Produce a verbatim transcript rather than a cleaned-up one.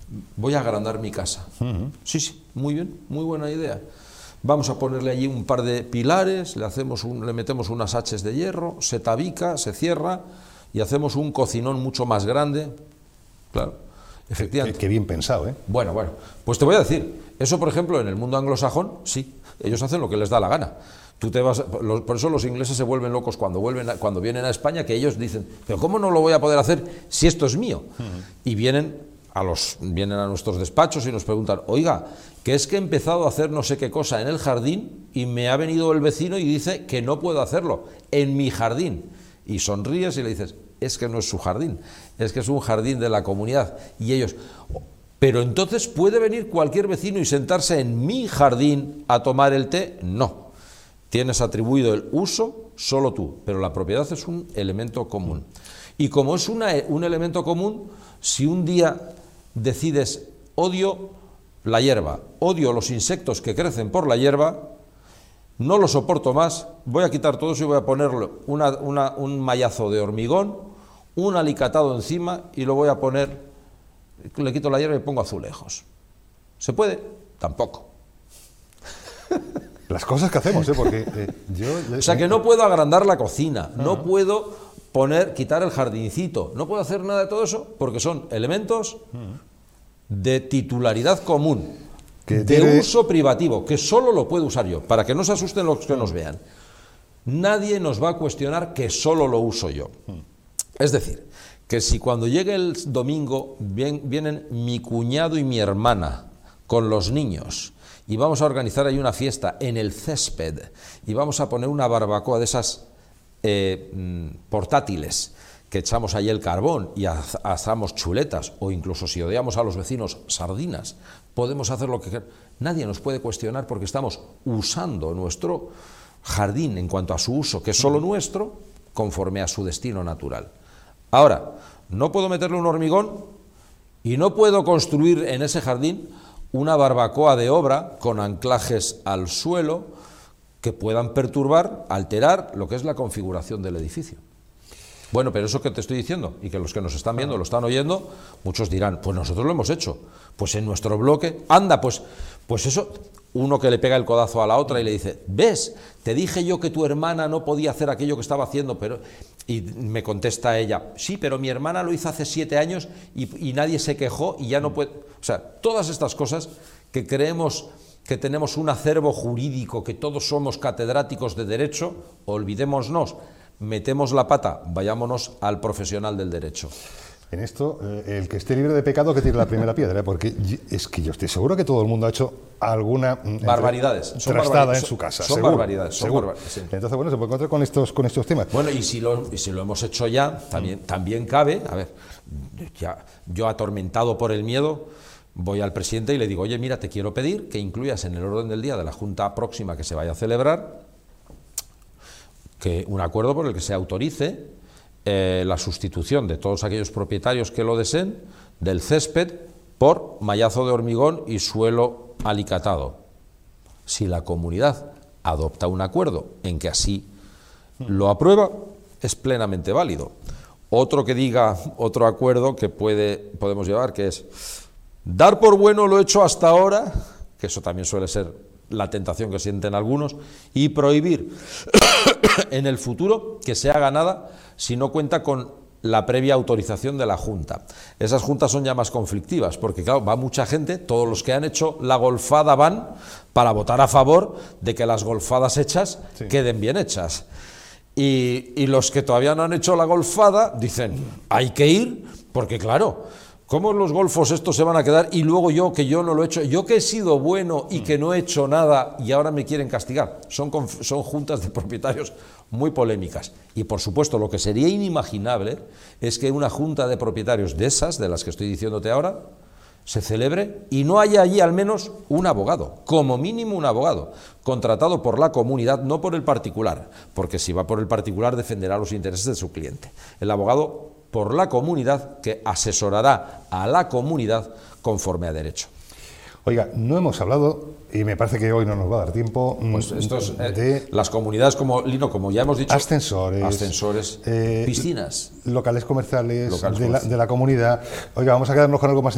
voy a agrandar mi casa. Uh-huh. Sí, sí, muy bien, muy buena idea. Vamos a ponerle allí un par de pilares, le, hacemos un, le metemos unas haches de hierro, se tabica, se cierra y hacemos un cocinón mucho más grande. Claro, efectivamente. Qué, qué bien pensado, ¿eh? Bueno, bueno, pues te voy a decir, eso por ejemplo en el mundo anglosajón, sí, ellos hacen lo que les da la gana. Tú te vas, por eso los ingleses se vuelven locos cuando, vuelven a, cuando vienen a España, que ellos dicen, pero ¿cómo no lo voy a poder hacer si esto es mío? Uh-huh. Y vienen a, los, vienen a nuestros despachos y nos preguntan, oiga, que es que he empezado a hacer no sé qué cosa en el jardín y me ha venido el vecino y dice que no puedo hacerlo en mi jardín. Y sonríes y le dices, es que no es su jardín, es que es un jardín de la comunidad. Y ellos, pero entonces ¿puede venir cualquier vecino y sentarse en mi jardín a tomar el té? No. Tienes atribuido el uso solo tú, pero la propiedad es un elemento común. Y como es una, un elemento común, si un día decides odio la hierba, odio los insectos que crecen por la hierba, no lo soporto más, voy a quitar todo eso y voy a ponerle una, una, un mallazo de hormigón, un alicatado encima y lo voy a poner, le quito la hierba y pongo azulejos. ¿Se puede? Tampoco. Las cosas que hacemos, ¿eh? Porque eh, yo... O sea, que no puedo agrandar la cocina, uh-huh. no puedo poner, quitar el jardincito, no puedo hacer nada de todo eso, porque son elementos uh-huh. de titularidad común, que de tiene... uso privativo, que solo lo puedo usar yo, para que no se asusten los que uh-huh. nos vean. Nadie nos va a cuestionar que solo lo uso yo. Uh-huh. Es decir, que si cuando llegue el domingo bien, vienen mi cuñado y mi hermana con los niños, y vamos a organizar ahí una fiesta en el césped, y vamos a poner una barbacoa de esas eh, portátiles, que echamos ahí el carbón y asamos chuletas, o incluso si odiamos a los vecinos, sardinas, podemos hacer lo que queramos. Nadie nos puede cuestionar porque estamos usando nuestro jardín en cuanto a su uso, que es solo nuestro, conforme a su destino natural. Ahora, no puedo meterle un hormigón y no puedo construir en ese jardín una barbacoa de obra con anclajes al suelo que puedan perturbar, alterar lo que es la configuración del edificio. Bueno, pero eso que te estoy diciendo, y que los que nos están viendo lo están oyendo, muchos dirán, pues nosotros lo hemos hecho, pues en nuestro bloque, anda, pues, pues eso, uno que le pega el codazo a la otra y le dice, ¿ves? Te dije yo que tu hermana no podía hacer aquello que estaba haciendo, pero... Y me contesta ella, sí, pero mi hermana lo hizo hace siete años y, y nadie se quejó y ya no puede... O sea, todas estas cosas que creemos que tenemos un acervo jurídico, que todos somos catedráticos de derecho, olvidémonos, metemos la pata, vayámonos al profesional del derecho. En esto, eh, el que esté libre de pecado que tire la primera piedra, porque es que yo estoy seguro que todo el mundo ha hecho alguna barbaridades, son trastada barbaridades. en su casa. Son seguro, barbaridades, son seguro. barbaridades, sí. Entonces, bueno, se puede encontrar con estos, con estos temas. Bueno, y si lo, y si lo hemos hecho ya, también, también cabe, a ver, ya, yo atormentado por el miedo, voy al presidente y le digo, oye, mira, te quiero pedir que incluyas en el orden del día de la Junta próxima que se vaya a celebrar, que un acuerdo por el que se autorice Eh, la sustitución de todos aquellos propietarios que lo deseen del césped por mallazo de hormigón y suelo alicatado. Si la comunidad adopta un acuerdo en que así lo aprueba, es plenamente válido. Otro que diga, otro acuerdo que puede, podemos llevar, que es dar por bueno lo hecho hasta ahora, que eso también suele ser la tentación que sienten algunos, y prohibir en el futuro que se haga nada si no cuenta con la previa autorización de la Junta. Esas juntas son ya más conflictivas, porque claro, va mucha gente, todos los que han hecho la golfada van para votar a favor de que las golfadas hechas sí. queden bien hechas. Y, y los que todavía no han hecho la golfada dicen, hay que ir, porque claro, ¿cómo los golfos estos se van a quedar y luego yo, que yo no lo he hecho, yo que he sido bueno y que no he hecho nada y ahora me quieren castigar? Son, son juntas de propietarios muy polémicas. Y por supuesto, lo que sería inimaginable es que una junta de propietarios de esas, de las que estoy diciéndote ahora, se celebre y no haya allí al menos un abogado, como mínimo un abogado, contratado por la comunidad, no por el particular, porque si va por el particular defenderá los intereses de su cliente. El abogado por la comunidad, que asesorará a la comunidad conforme a derecho. Oiga, no hemos hablado, y me parece que hoy no nos va a dar tiempo, pues estos, eh, de las comunidades como Lino, como ya hemos dicho, ascensores, ascensores eh, piscinas, locales comerciales, locales de, comerciales. La, de la comunidad. Oiga, vamos a quedarnos con algo más